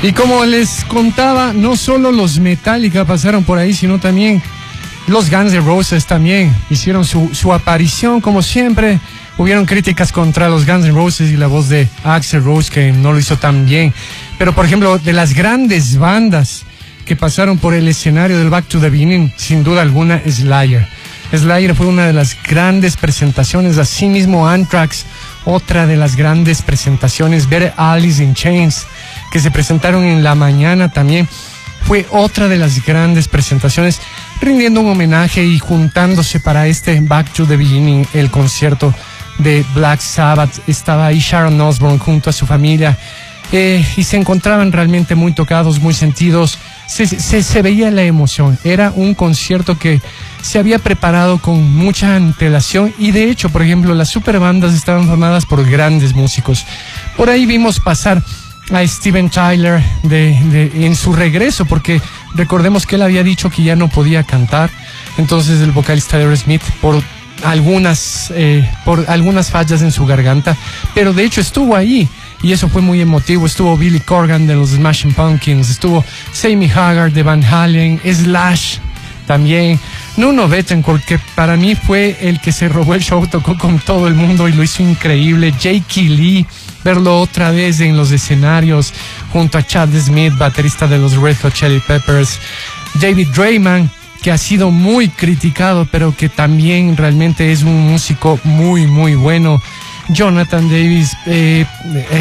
Y como les contaba, no solo los Metallica pasaron por ahí, sino también los Guns N' Roses también hicieron su aparición. Como siempre, hubieron críticas contra los Guns N' Roses y la voz de Axl Rose, que no lo hizo tan bien. Pero, por ejemplo, de las grandes bandas que pasaron por el escenario del Back to the Beginning, sin duda alguna, Slayer. Slayer fue una de las grandes presentaciones, asimismo Anthrax, otra de las grandes presentaciones. Ver Alice in Chains, que se presentaron en la mañana también, fue otra de las grandes presentaciones, rindiendo un homenaje y juntándose para este Back to the Beginning, el concierto de Black Sabbath. Estaba ahí Sharon Osbourne junto a su familia, y se encontraban realmente muy tocados, muy sentidos. Se veía la emoción. Era un concierto que se había preparado con mucha antelación, y de hecho, por ejemplo, las superbandas estaban formadas por grandes músicos. Por ahí vimos pasar a Steven Tyler en su regreso, porque recordemos que él había dicho que ya no podía cantar. Entonces el vocalista de Aerosmith, por algunas fallas en su garganta, pero de hecho estuvo ahí, y eso fue muy emotivo. Estuvo Billy Corgan de los Smashing Pumpkins, estuvo Sammy Hagar de Van Halen, Slash también, Nuno Bettencourt, que para mí fue el que se robó el show, tocó con todo el mundo y lo hizo increíble. Jake Lee, verlo otra vez en los escenarios junto a Chad Smith, baterista de los Red Hot Chili Peppers. David Draiman, que ha sido muy criticado, pero que también realmente es un músico muy, muy bueno. Jonathan Davis,